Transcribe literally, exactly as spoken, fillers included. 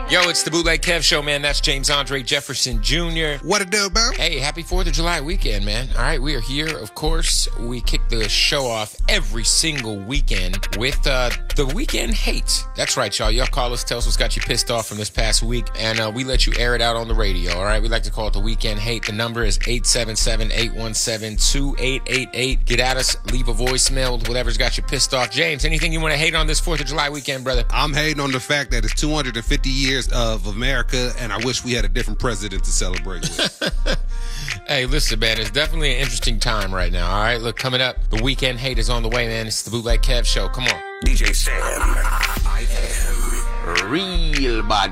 Yo, it's the Bootleg Kev Show, man. That's James Andre Jefferson Junior What it do, bro? Hey, happy fourth of July weekend, man. All right, we are here, of course. We kick the show off every single weekend with uh, the Weekend Hate. That's right, y'all. Y'all call us, tell us what's got you pissed off from this past week, and uh, we let you air it out on the radio, all right? We like to call it the Weekend Hate. The number is eight seven seven, eight one seven, two eight eight eight. Get at us, leave a voicemail with whatever's got you pissed off. James, anything you want to hate on this fourth of July weekend, brother? I'm hating on the fact that it's two hundred fifty years of America, and I wish we had a different president to celebrate with. Hey, listen, man, it's definitely an interesting time right now, all right? Look, coming up, the Weekend Hate is on the way, man. It's the Bootleg Kev Show. Come on. D J Sam. I am real bad.